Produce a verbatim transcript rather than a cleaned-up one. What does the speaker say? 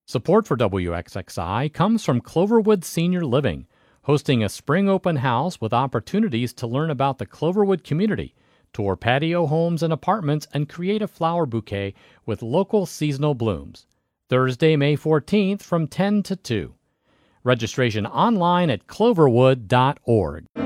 Support for W X X I comes from Cloverwood Senior Living, hosting a spring open house with opportunities to learn about the Cloverwood community, tour patio homes and apartments, and create a flower bouquet with local seasonal blooms. Thursday, May fourteenth from ten to two. Registration online at cloverwood dot org.